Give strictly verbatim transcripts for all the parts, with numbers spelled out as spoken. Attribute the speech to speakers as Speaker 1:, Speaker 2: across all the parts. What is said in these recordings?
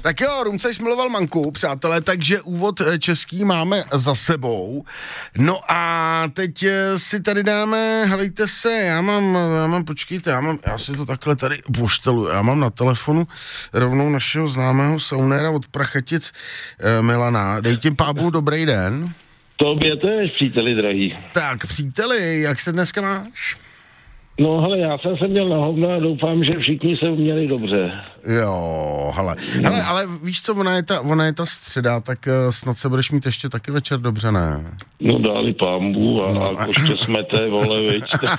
Speaker 1: Tak jo, Rumcaj smiloval manku, přátelé, takže úvod český máme za sebou. No a teď si tady dáme, helejte se, já mám, já mám, počkejte, já mám, já si to takhle tady poštelu, já mám na telefonu rovnou našeho známého saunéra od Prachatic eh, Milana. Dej tím Pábu, dobrý den.
Speaker 2: Tobě to je, příteli drahý.
Speaker 1: Tak, příteli, jak se dneska máš?
Speaker 2: No hele, já jsem se měl na hovno a doufám, že všichni se měli dobře.
Speaker 1: Jo, hele, hele, ale víš co, ona je ta, ona je ta středa, tak uh, snad se budeš mít ještě taky večer dobře, ne?
Speaker 2: No dali pámbu a,
Speaker 1: no.
Speaker 2: a koště smete, vole, viď.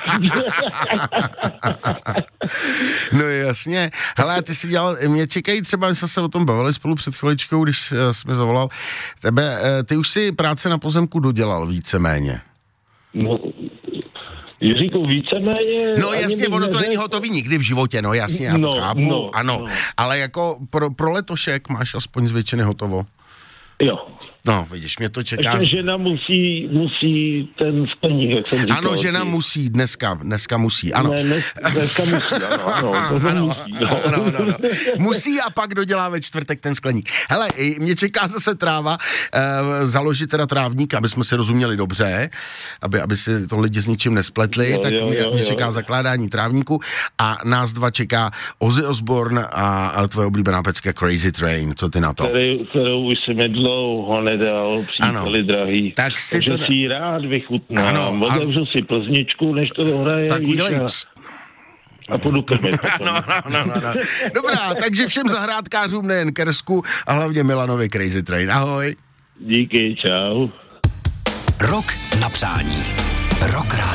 Speaker 1: No jasně, hele, ty si dělal, mě čekají třeba, my jsme se o tom bavili spolu před chviličkou, když uh, jsi mi zavolal, tebe, uh, ty už si práce na pozemku dodělal víceméně.
Speaker 2: No, Jiříku, víceméně...
Speaker 1: No jasně, ono to není hotový nikdy v životě, no jasně, já to
Speaker 2: no,
Speaker 1: chápu,
Speaker 2: no,
Speaker 1: ano,
Speaker 2: no.
Speaker 1: Ale jako pro, pro letošek máš aspoň z většiny hotovo.
Speaker 2: Jo.
Speaker 1: No, vidíš, mě to čeká...
Speaker 2: Ještě žena musí, musí ten skleník, jak jsem říkal.
Speaker 1: Ano, žena musí, dneska, dneska musí, ano.
Speaker 2: Ne, dnes, dneska musí, ano, ano, to
Speaker 1: ano,
Speaker 2: musí. No.
Speaker 1: Ano, ano, ano. Musí a pak dodělá ve čtvrtek ten skleník. Hele, mě čeká zase tráva, e, založit teda trávník, aby jsme si rozuměli dobře, aby, aby si to lidi s ničím nespletli, jo, tak jo, mě, jo, mě čeká jo. zakládání trávníku a nás dva čeká Ozzy Osbourne a, a tvoje oblíbená pecka Crazy Train, co ty na to?
Speaker 2: Který, kterou už si mi dlouho nedal, příteli drahý.
Speaker 1: Tak si
Speaker 2: Takže
Speaker 1: to...
Speaker 2: si ji rád vychutnám. Otevřu a... si plzničku, než to dohraje.
Speaker 1: Tak udělej...
Speaker 2: A půjdu krmit.
Speaker 1: no, no, no, no, no. Dobrá, takže všem zahrádkářům, nejen Kersku, a hlavně Milanovi Crazy Train. Ahoj.
Speaker 2: Díky, čau.
Speaker 3: Rok na přání. Rock Radio.